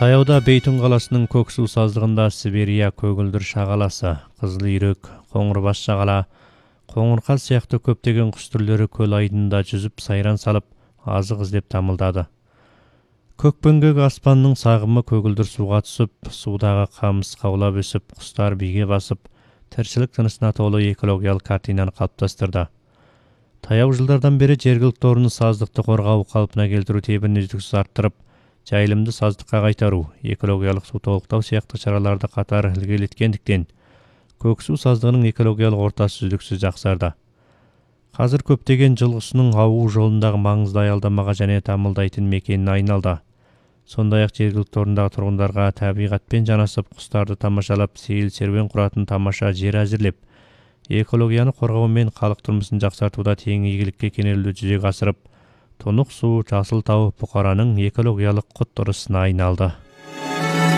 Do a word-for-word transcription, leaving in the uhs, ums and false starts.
Таяуда Бейтун қаласының Көксу саздығында Сибирия көгілдір шағаласы, қызыл үйрек, қоңырбас шағала, қоңырқаз сияқты көптеген құс түрлері көл айдында жүзіп сайран салып, азық іздеп дамылдады. Көкпеңгек аспанның сағымы көгілдір суға түсіп, судағы қамыс қаулап өсіп, құстар биге басып, тіршілік тынысына толы экологиялық картинаны қалыптастырды. Таяу жылдардан бері жергілікті орны саздықты қорғау, қалпына келтіру тебін үздіксіз арттырып, жайылымды саздыққа қайтару, экологиялық су толықтау сияқты шараларды қатар ілгерілеткендіктен, Көксу саздығының экологиялық ортасы үздіксіз жақсарды. Қазір көптеген жылқысының ауу жолындағы маңызды аялдамаға және дамылдайтын мекеніне айналды. Сондай-ақ жергілікті орындағы тұрғындарға табиғатпен жанасып, құстарды тамашалап, сейіл серуен құратын тамаша жер әзірлеп, экологияны қорғау мен халық тұрмысын жақсартуда тең игілікке кенелуді жүзеге асырып, Тұнық су, Жасыл тау бұқараның экологиялық құт ырысына айналды.